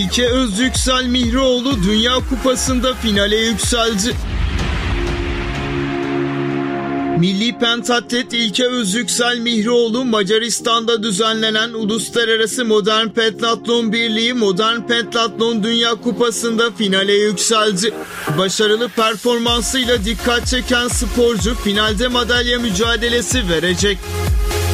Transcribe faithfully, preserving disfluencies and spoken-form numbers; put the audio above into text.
İlke Özyüksel Mihroğlu Dünya Kupası'nda finale yükseldi. Milli pentatlet İlke Özyüksel Mihroğlu, Macaristan'da düzenlenen Uluslararası Modern Pentatlon Birliği Modern Pentatlon Dünya Kupası'nda finale yükseldi. Başarılı performansıyla dikkat çeken sporcu finalde madalya mücadelesi verecek.